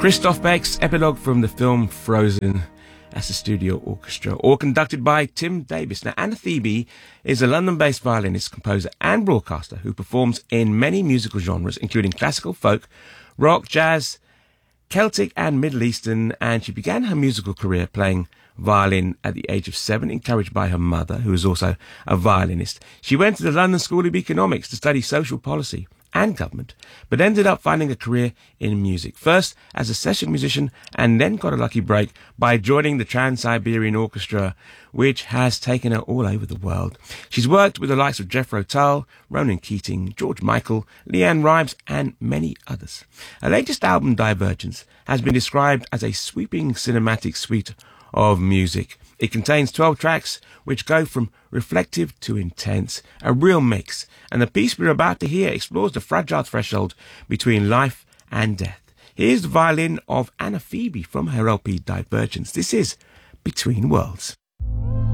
Christoph Beck's epilogue from the film Frozen. That's the studio orchestra, all conducted by Tim Davis. Now, Anna Thebe is a London-based violinist, composer and broadcaster who performs in many musical genres, including classical, folk, rock, jazz, Celtic and Middle Eastern, and she began her musical career playing violin at the age of 7, encouraged by her mother, who was also a violinist. She went to the London School of Economics to study social policy and government, but ended up finding a career in music, first as a session musician, and then got a lucky break by joining the Trans-Siberian Orchestra, which has taken her all over the world. She's worked with the likes of Jethro Tull, Ronan Keating, George Michael, Leanne Rimes, and many others. Her latest album, Divergence, has been described as a sweeping cinematic suite of music. It contains 12 tracks which go from reflective to intense, a real mix. And the piece we're about to hear explores the fragile threshold between life and death. Here's the violin of Anna Thebe from her LP Divergence. This is Between Worlds.